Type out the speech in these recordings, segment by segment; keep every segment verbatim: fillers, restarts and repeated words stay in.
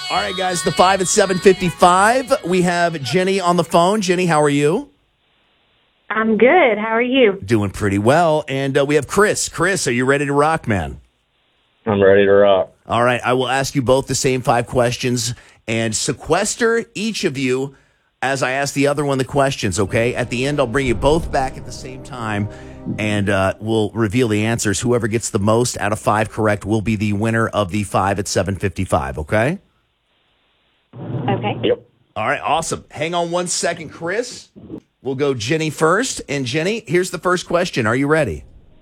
All right, guys, the five at seven fifty-five. We have Jenny on the phone. Jenny, how are you? I'm good. How are you? Doing pretty well. And uh, we have Chris. Chris, are you ready to rock, man? I'm ready to rock. All right, I will ask you both the same five questions and sequester each of you as I ask the other one the questions, okay? At the end, I'll bring you both back at the same time, and uh, we'll reveal the answers. Whoever gets the most out of five correct will be the winner of the five at seven fifty-five, okay? Okay. Yep. All right, awesome. Hang on one second, Chris. We'll go Jenny first. And Jenny, here's the first question. Are you ready?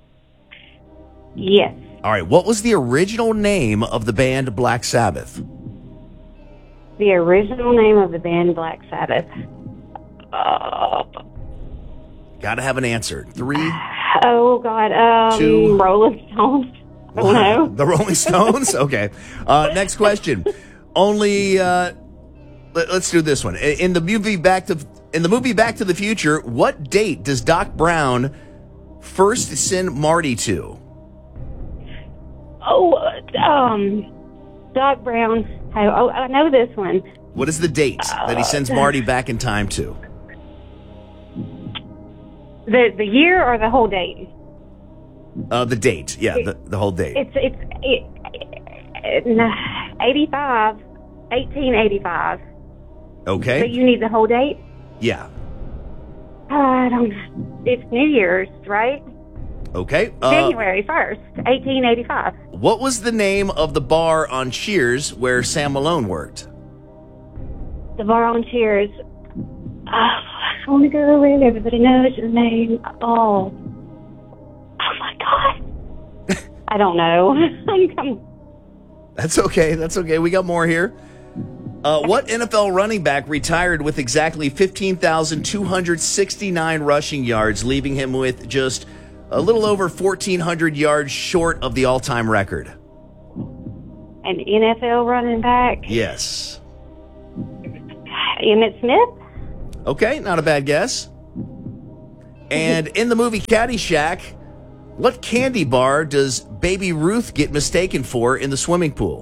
Yes. All right, what was the original name of the band Black Sabbath? The original name of the band Black Sabbath. Uh, Got to have an answer. Three. oh, God. Um, Two. Rolling Stones. I don't know. The Rolling Stones? Okay. Uh, next question. Only, uh, let, let's do this one. In the movie Back to in the movie Back to the Future, what date does Doc Brown first send Marty to? Oh, uh, um, Doc Brown. I, oh, I know this one. What is the date that he sends Marty back in time to? The the year or the whole date? Uh, the date. Yeah, the, the whole date. It's it's it, it, eighty-five, eighteen eighty-five. Okay. But you need the whole date? Yeah. Uh, I don't. It's New Year's, right? Okay. Uh, January first, eighteen eighty-five. What was the name of the bar on Cheers where Sam Malone worked? The bar on Cheers. Uh, I want to go in. Everybody knows your name. Oh. Oh, my God. I don't know. I'm, I'm, That's okay. That's okay. We got more here. Uh, what N F L running back retired with exactly fifteen thousand two hundred sixty-nine rushing yards, leaving him with just a little over fourteen hundred yards short of the all-time record? an N F L running back. Yes. Emmitt Smith. Okay, not a bad guess. And in the movie Caddyshack, what candy bar does Baby Ruth get mistaken for in the swimming pool?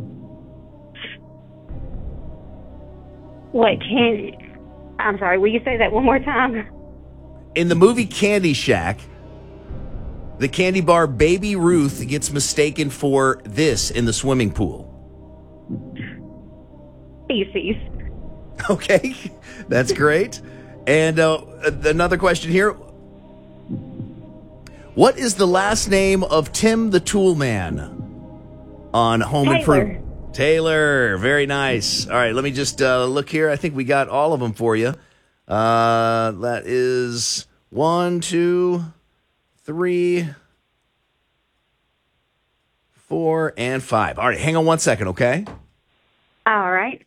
What can? I'm sorry. Will you say that one more time? In the movie Caddyshack, the candy bar Baby Ruth gets mistaken for this in the swimming pool. Feces. Okay, that's great. And uh, another question here. What is the last name of Tim the Tool Man on Home Taylor. Improvement? Taylor. Very nice. All right, let me just uh, look here. I think we got all of them for you. Uh, that is one, two, three, four, and five. All right, hang on one second, okay? All right.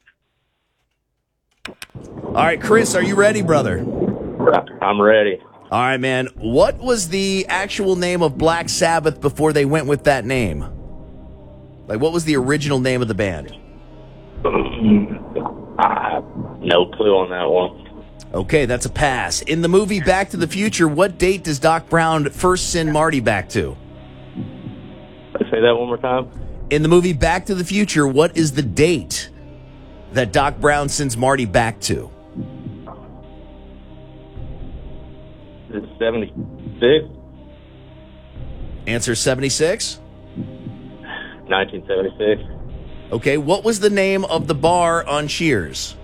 All right, Chris, are you ready, brother? I'm ready. All right, man. What was the actual name of Black Sabbath before they went with that name? Like, what was the original name of the band? I have no clue on that one. Okay, that's a pass. In the movie Back to the Future, what date does Doc Brown first send Marty back to? Say that one more time. In the movie Back to the Future, what is the date that Doc Brown sends Marty back to? Is it seventy-six? Answer seventy-six? nineteen seventy-six. Okay, what was the name of the bar on Cheers?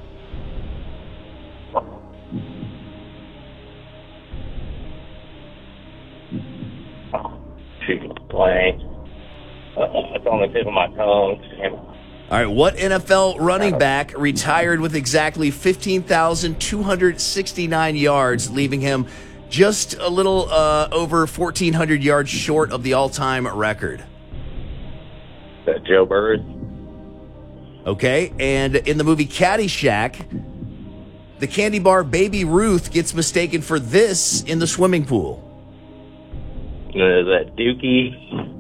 Shoot, blank. Uh, it's on the tip of my tongue. Damn. All right, what N F L running back retired with exactly fifteen thousand two hundred sixty-nine yards, leaving him just a little uh, over fourteen hundred yards short of the all-time record? Is that Joe Burris? Okay, and in the movie Caddyshack, the candy bar Baby Ruth gets mistaken for this in the swimming pool. Is that Dookie?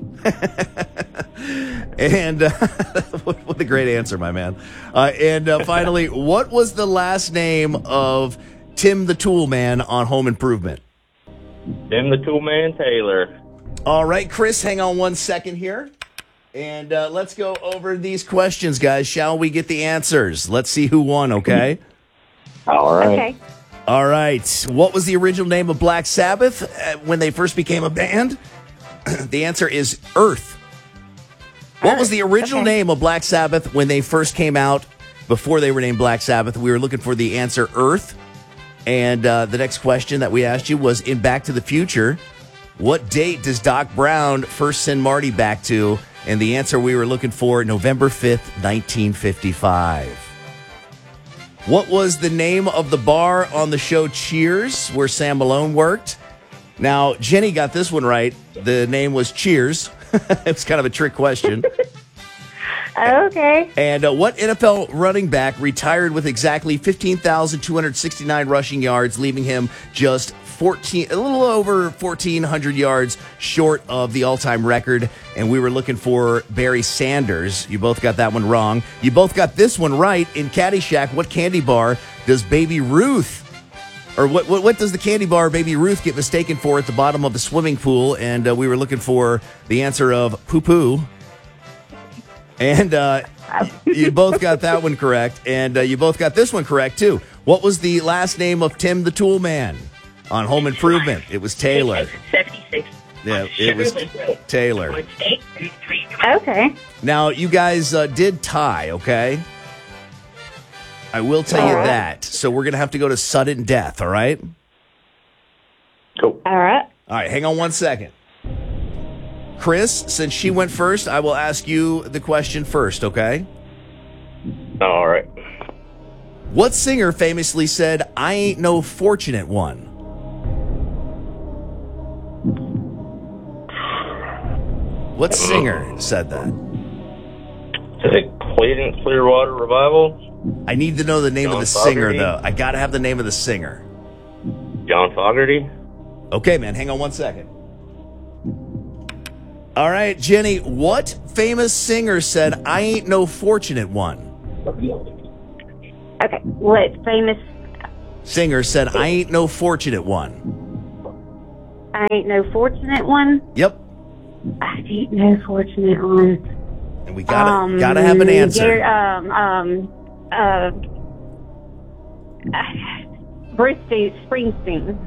And uh, what, what a great answer, my man. Uh, and uh, finally, what was the last name of Tim the Tool Man on Home Improvement? Tim the Tool Man Taylor. All right, Chris, hang on one second here. And uh, let's go over these questions, guys. Shall we get the answers? Let's see who won, okay? All right. Okay. All right. What was the original name of Black Sabbath uh, when they first became a band? The answer is Earth. What was the original Okay. name of Black Sabbath when they first came out before they were named Black Sabbath? We were looking for the answer Earth. And uh, the next question that we asked you was in Back to the Future, what date does Doc Brown first send Marty back to? And the answer we were looking for, November fifth, nineteen fifty-five. What was the name of the bar on the show Cheers, where Sam Malone worked? Now, Jenny got this one right. The name was Cheers. It's kind of a trick question. Okay. And uh, what N F L running back retired with exactly fifteen thousand two hundred sixty-nine rushing yards, leaving him just fourteen, a little over fourteen hundred yards short of the all-time record? And we were looking for Barry Sanders. You both got that one wrong. You both got this one right. In Caddyshack, what candy bar does Baby Ruth, or what, what, what does the candy bar Baby Ruth get mistaken for at the bottom of the swimming pool? And uh, we were looking for the answer of poo-poo. And uh, you both got that one correct. And uh, you both got this one correct, too. What was the last name of Tim the Tool Man on Home Improvement? It was Taylor. seventy-six. Yeah, it was Taylor. Okay. Now, you guys uh, did tie, okay? I will tell you All right. that. So we're going to have to go to sudden death, all right? Cool. All right. All right, hang on one second. Chris, since she went first, I will ask you the question first, okay? All right. What singer famously said, I ain't no fortunate one? What singer said that? Is it Cleveland Clearwater Revival? I need to know the name of John the singer, Fogerty? though. I got to have the name of the singer. John Fogerty? Okay, man, hang on one second. All right, Jenny, what famous singer said, I ain't no fortunate one? Okay. What famous? Singer said, I ain't no fortunate one. I ain't no fortunate one. Yep. I ain't no fortunate one. And we gotta Um, gotta have an answer. Gar- um. Um. Uh. Bruce Springsteen.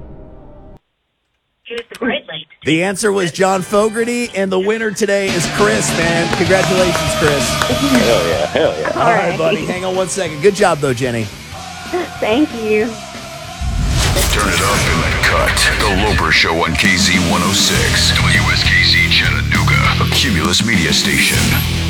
The answer was John Fogerty, and the winner today is Chris, man. Congratulations, Chris. Hell yeah, hell yeah. All right, buddy. Hang on one second. Good job, though, Jenny. Thank you. Turn it up and cut. The Loper Show on K Z one oh six. W S K Z Chattanooga, a Cumulus media station.